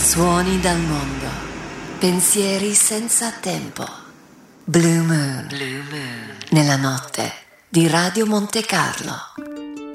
Suoni dal mondo, pensieri senza tempo. Blue Moon, nella notte di Radio Monte Carlo.